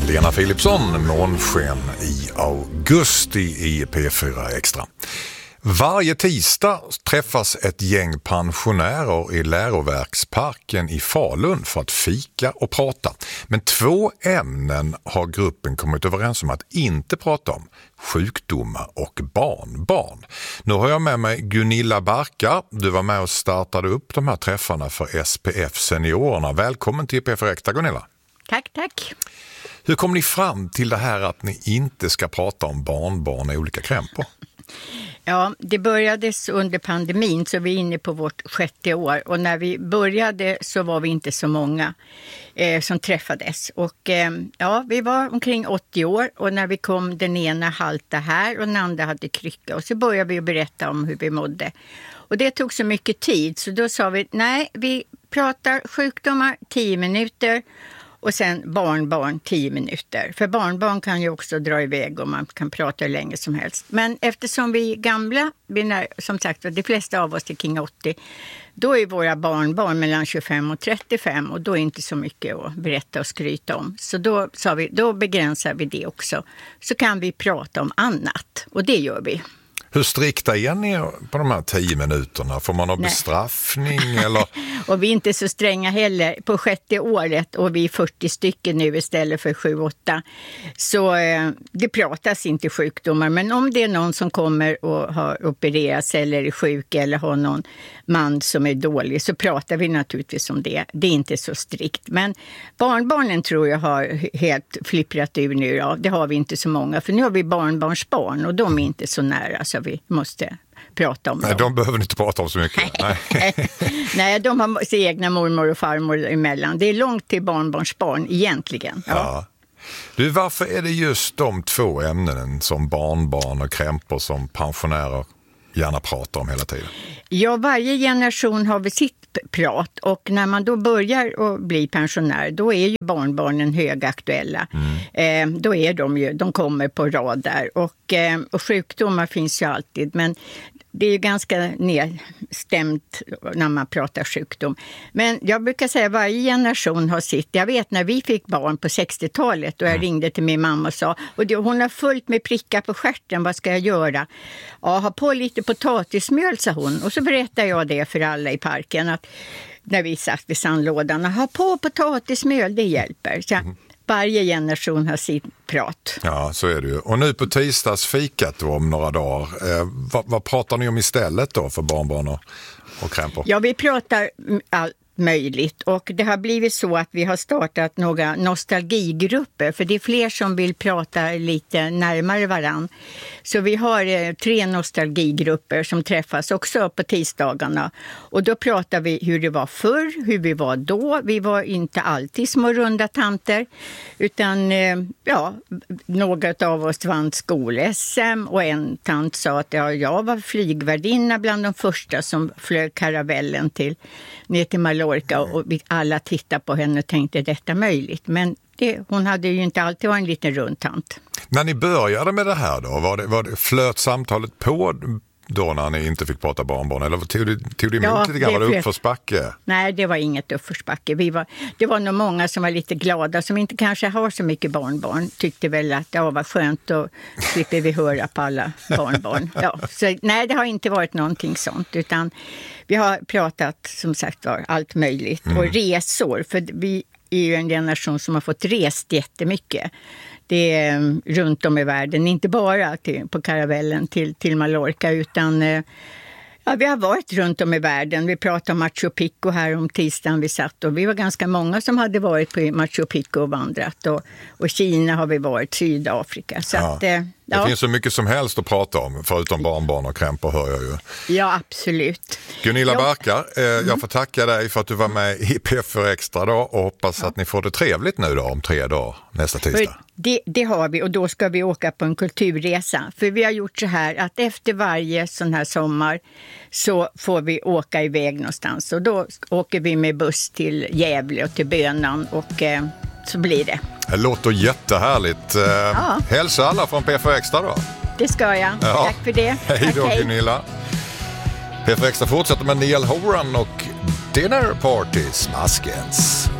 Lena Philipsson, månsken i augusti i P4 Extra. Varje tisdag träffas ett gäng pensionärer i Läroverksparken i Falun för att fika och prata. Men 2 ämnen har gruppen kommit överens om att inte prata om: sjukdomar och barnbarn. Nu har jag med mig Gunilla Barkar. Du var med och startade upp de här träffarna för SPF Seniorerna. Välkommen till P4 Extra, Gunilla. Tack. Hur kom ni fram till det här att ni inte ska prata om barnbarn i olika krämpor? Ja, det började under pandemin, så vi är inne på vårt 6:e år. Och när vi började så var vi inte så många som träffades. Och vi var omkring 80 år, och när vi kom, den ena halta här och den andra hade krycka. Och så började vi berätta om hur vi mådde. Och det tog så mycket tid, så då sa vi, nej, vi pratar sjukdomar 10 minuter. Och sen barnbarn 10 minuter. För barnbarn kan ju också dra iväg och man kan prata hur länge som helst. Men eftersom vi är gamla, som sagt, de flesta av oss är kring 80, då är våra barnbarn mellan 25 och 35 och då är inte så mycket att berätta och skryta om. Så då sa vi, då begränsar vi det också. Så kan vi prata om annat, och det gör vi. Hur strikta är ni på de här 10 minuterna? Får man ha bestraffning? Eller? Och vi är inte så stränga heller. På 6:e året, och vi är 40 stycken nu istället för 7-8. Så det pratas inte sjukdomar. Men om det är någon som kommer och har opererats eller är sjuk eller har någon man som är dålig, så pratar vi naturligtvis om det. Det är inte så strikt. Men barnbarnen tror jag har helt flipprat ur nu. Ja. Det har vi inte så många. För nu har vi barnbarnsbarn och de är inte så nära, så vi måste prata om dem. Nej, de behöver ni inte prata om så mycket. Nej, de har sin egna mormor och farmor emellan. Det är långt till barnbarnsbarn egentligen. Ja. Du, varför är det just de 2 ämnen som barnbarn och krämpor som pensionärer gärna pratar om hela tiden? Ja, varje generation har väl sitt prat, och när man då börjar att bli pensionär, då är ju barnbarnen högaktuella. Då är de kommer på rad där, och sjukdomar finns ju alltid, men det är ju ganska nedstämt när man pratar sjukdom. Men jag brukar säga att varje generation har sitt. Jag vet när vi fick barn på 60-talet, och jag ringde till min mamma och sa, och hon har fullt med prickar på stjärten, vad ska jag göra? Ja, ha på lite potatismjöl, sa hon. Och så berättade jag det för alla i parken, att när vi satt vid sandlådan, ha på potatismjöl, det hjälper. Så varje generation har sitt prat. Ja, så är det ju. Och nu på tisdagsfikat då, om några dagar, vad pratar ni om istället då för barnbarn och krämpor? Ja, vi pratar allt möjligt, och det har blivit så att vi har startat några nostalgigrupper, för det är fler som vill prata lite närmare varann. Så vi har 3 nostalgigrupper som träffas också på tisdagarna, och då pratar vi hur det var förr, hur vi var då. Vi var inte alltid små runda tanter, utan några av oss vann skol-SM, och en tant sa att jag var flygvärdinna bland de första som flög karavellen ner till Mallorca, och vi alla tittade på henne och tänkte, detta möjligt? Men hon hade ju inte alltid varit en liten rundtant. När ni började med det här då, flöt samtalet på då när ni inte fick prata barnbarn, eller tog det emot lite grann? Var det uppförsbacke? Nej, det var inget uppförsbacke. Det var nog många som var lite glada, som inte kanske har så mycket barnbarn, tyckte väl att det var skönt, och slipper vi höra på alla barnbarn. Ja, så, nej, det har inte varit någonting sånt, utan vi har pratat som sagt var allt möjligt. Och resor, för vi är ju en generation som har fått rest jättemycket. Det är runt om i världen, inte bara på karavellen till Mallorca, utan vi har varit runt om i världen. Vi pratade om Machu Picchu här om tisdagen vi satt, och vi var ganska många som hade varit på Machu Picchu och vandrat, och Kina har vi varit, Sydafrika. Så att, det finns så mycket som helst att prata om, förutom barnbarn och krämpor, hör jag ju. Ja, absolut. Gunilla Barkar, jag får tacka dig för att du var med i P4 Extra då, och hoppas att ni får det trevligt nu då om 3 dagar nästa tisdag. Det har vi, och då ska vi åka på en kulturresa. För vi har gjort så här att efter varje sån här sommar så får vi åka iväg någonstans. Och då åker vi med buss till Gävle och till Bönan, och så blir det. Det låter jättehärligt. Hälsa alla från P4 Extra då. Det ska jag. Ja. Tack för det. Hej då, Gunilla. P4 Extra fortsätter med Neil Horan och Dinner Party Smaskens.